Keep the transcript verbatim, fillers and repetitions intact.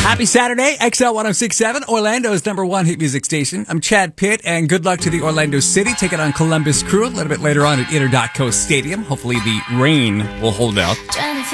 Happy Saturday, X L ten sixty-seven, Orlando's number one hit music station. I'm Chad Pitt, and good luck to the Orlando City. Take it on Columbus Crew a little bit later on at Inter.Co Stadium. Hopefully the rain will hold out.